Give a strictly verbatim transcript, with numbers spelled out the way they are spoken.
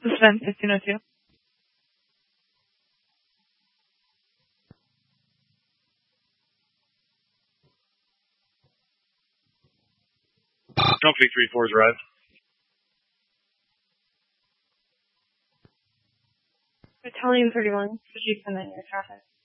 This is Ben, fifteen oh two. Company three four is arrived. Battalion thirty-one, Fujifilm in your traffic.